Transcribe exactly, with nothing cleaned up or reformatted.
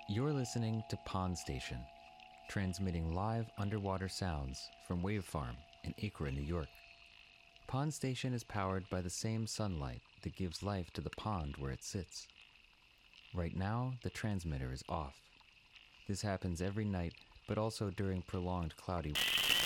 You're listening to Pond Station, transmitting live underwater sounds from Wave Farm in Acre, New York. Pond Station is powered by the same sunlight that gives life to the pond where it sits. Right now, the transmitter is off. This happens every night, but also during prolonged cloudy